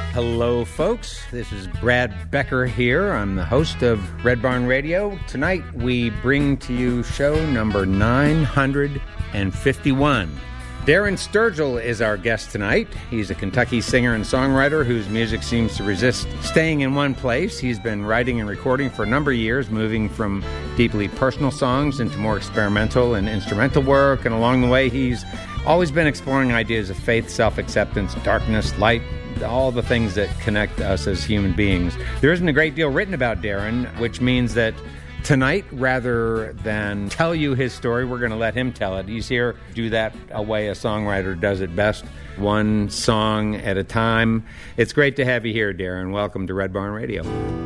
Hello, folks. This is Brad Becker here. I'm the host of Red Barn Radio. Tonight, we bring to you show number 951. Darren Sturgill is our guest tonight. He's a Kentucky singer and songwriter whose music seems to resist staying in one place. He's been writing and recording for a number of years, moving from deeply personal songs into more experimental and instrumental work. And along the way, he's always been exploring ideas of faith, self-acceptance, darkness, light, all the things that connect us as human beings. There isn't a great deal written about Darren, which means that tonight, rather than tell you his story, we're going to let him tell it. He's here to do that a way a songwriter does it best, one song at a time. It's great to have you here, Darren. Welcome to Red Barn Radio.